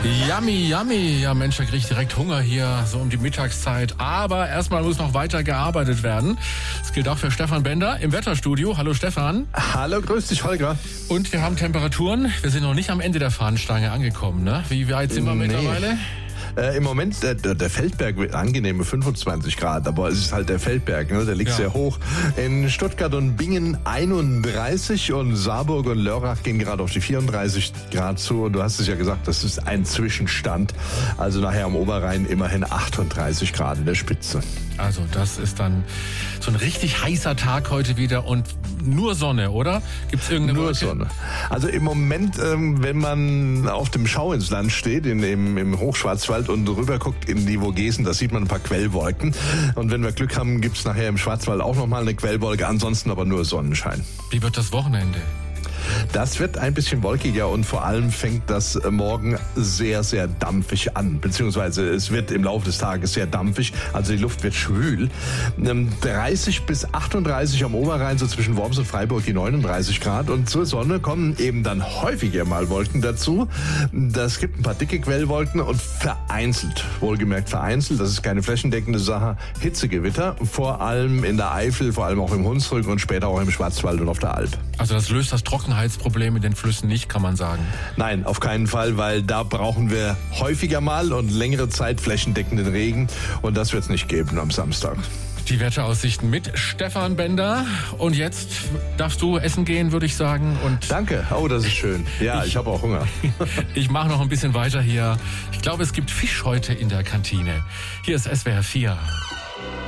Yummy, yummy. Ja, Mensch, da kriege ich direkt Hunger hier, so um die Mittagszeit. Aber erstmal muss noch weiter gearbeitet werden. Das gilt auch für Stefan Bender im Wetterstudio. Hallo Stefan. Hallo, grüß dich, Holger. Und wir haben Temperaturen. Wir sind noch nicht am Ende der Fahnenstange angekommen, ne? Wie weit sind wir mittlerweile? Im Moment, der Feldberg wird angenehme 25 Grad, aber es ist halt der Feldberg, ne? Der liegt sehr hoch. In Stuttgart und Bingen 31 und Saarburg und Lörrach gehen gerade auf die 34 Grad zu. Und du hast es ja gesagt, das ist ein Zwischenstand. Also nachher am Oberrhein immerhin 38 Grad in der Spitze. Also das ist dann so ein richtig heißer Tag heute wieder und nur Sonne, oder? Gibt's irgendeine Nur Wolke? Sonne. Also im Moment, wenn man auf dem Schau ins Land steht, im Hochschwarzwald und rüber guckt in die Vogesen, da sieht man ein paar Quellwolken. Und wenn wir Glück haben, gibt's nachher im Schwarzwald auch nochmal eine Quellwolke, ansonsten aber nur Sonnenschein. Wie wird das Wochenende? Das wird ein bisschen wolkiger und vor allem fängt das morgen sehr, sehr dampfig an. Beziehungsweise es wird im Laufe des Tages sehr dampfig, also die Luft wird schwül. 30 bis 38 am Oberrhein, so zwischen Worms und Freiburg die 39 Grad. Und zur Sonne kommen eben dann häufiger mal Wolken dazu. Das gibt ein paar dicke Quellwolken und vereinzelt, wohlgemerkt vereinzelt, das ist keine flächendeckende Sache, Hitzegewitter. Vor allem in der Eifel, vor allem auch im Hunsrück und später auch im Schwarzwald und auf der Alp. Also das löst das Trockenheitsproblem in den Flüssen nicht, kann man sagen. Nein, auf keinen Fall, weil da brauchen wir häufiger mal und längere Zeit flächendeckenden Regen. Und das wird es nicht geben am Samstag. Die Wetteraussichten mit Stefan Bender. Und jetzt darfst du essen gehen, würde ich sagen. Und Danke. Oh, das ist schön. Ja, ich habe auch Hunger. Ich mache noch ein bisschen weiter hier. Ich glaube, es gibt Fisch heute in der Kantine. Hier ist SWR 4.